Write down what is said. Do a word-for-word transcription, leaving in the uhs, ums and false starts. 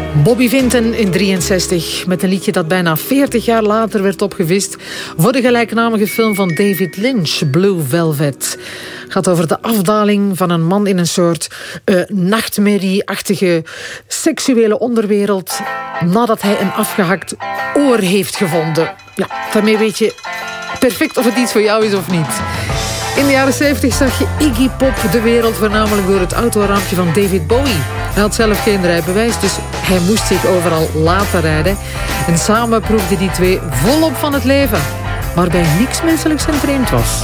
Bobby Vinton in drieënzestig met een liedje dat bijna veertig jaar later werd opgevist voor de gelijknamige film van David Lynch, Blue Velvet. Het gaat over de afdaling van een man in een soort uh, nachtmerrie-achtige seksuele onderwereld nadat hij een afgehakt oor heeft gevonden. Ja, daarmee weet je perfect of het iets voor jou is of niet. In de jaren zeventig zag je Iggy Pop de wereld voornamelijk door het autoraampje van David Bowie. Hij had zelf geen rijbewijs, dus hij moest zich overal laten rijden. En samen proefden die twee volop van het leven, waarbij niks menselijks en vreemd was.